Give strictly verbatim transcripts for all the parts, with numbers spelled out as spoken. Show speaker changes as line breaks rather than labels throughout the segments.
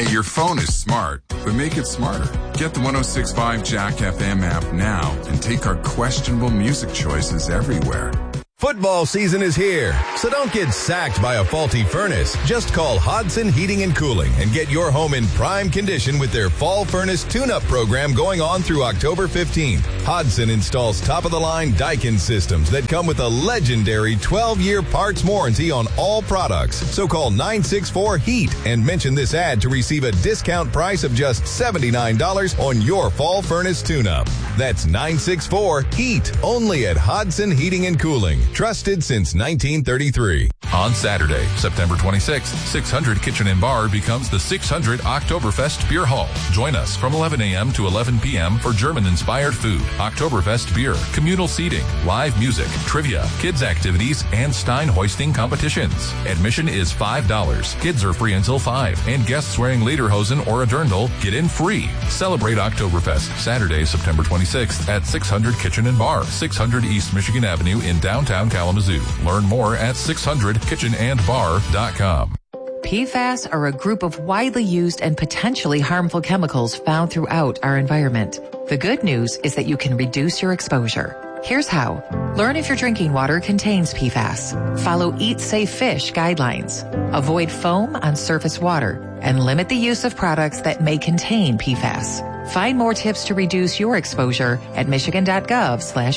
Hey, your phone is smart, but make it smarter. Get the one oh six point five Jack F M app now and take our questionable music choices everywhere.
Football season is here, so don't get sacked by a faulty furnace. Just call Hodson Heating and Cooling and get your home in prime condition with their Fall Furnace Tune-Up program going on through October fifteenth. Hodson installs top-of-the-line Daikin systems that come with a legendary twelve-year parts warranty on all products. So call nine six four HEAT and mention this ad to receive a discount price of just seventy-nine dollars on your Fall Furnace Tune-Up. That's nine six four HEAT, only at Hodson Heating and Cooling. Trusted since nineteen thirty-three.
On Saturday, September twenty-sixth, six hundred Kitchen and Bar becomes the six hundred Oktoberfest Beer Hall. Join us from eleven a.m. to eleven p.m. for German-inspired food, Oktoberfest beer, communal seating, live music, trivia, kids activities, and Stein hoisting competitions. Admission is five dollars. Kids are free until five, and guests wearing lederhosen or a dirndl get in free. Celebrate Oktoberfest Saturday, September twenty-sixth at six hundred Kitchen and Bar, six hundred East Michigan Avenue in downtown Kalamazoo. Learn more at six hundred kitchen and bar dot com.
P FAS are a group of widely used and potentially harmful chemicals found throughout our environment. The good news is that you can reduce your exposure. Here's how. Learn if your drinking water contains P FAS. Follow Eat Safe Fish guidelines. Avoid foam on surface water and limit the use of products that may contain P FAS. Find more tips to reduce your exposure at michigan.gov slash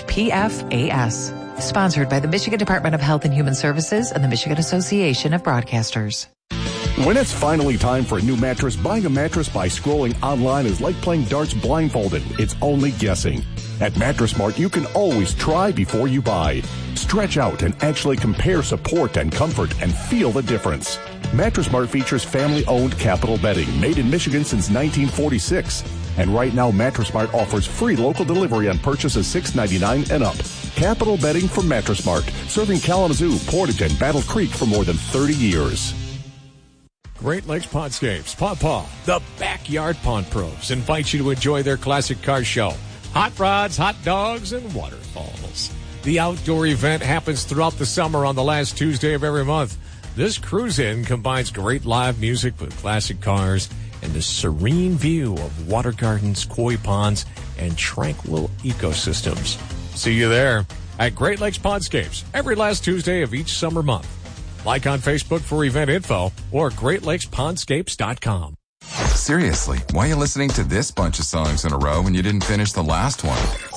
PFAS. Sponsored by the Michigan Department of Health and Human Services and the Michigan Association of Broadcasters.
When it's finally time for a new mattress, buying a mattress by scrolling online is like playing darts blindfolded. It's only guessing. At Mattress Mart, you can always try before you buy. Stretch out and actually compare support and comfort and feel the difference. Mattress Mart features family-owned Capital Bedding, made in Michigan since nineteen forty-six. And right now, Mattress Mart offers free local delivery on purchases six ninety-nine and up. Capital Bedding from Mattress Mart, serving Kalamazoo, Portage, and Battle Creek for more than thirty years.
Great Lakes Pondscapes, Paw Paw, the Backyard Pond Pros, invite you to enjoy their classic car show. Hot rods, hot dogs, and waterfalls. The outdoor event happens throughout the summer on the last Tuesday of every month. This cruise-in combines great live music with classic cars and the serene view of water gardens, koi ponds, and tranquil ecosystems. See you there at Great Lakes Pondscapes every last Tuesday of each summer month. Like on Facebook for event info or great lakes pondscapes dot com.
Seriously, why are you listening to this bunch of songs in a row when you didn't finish the last one?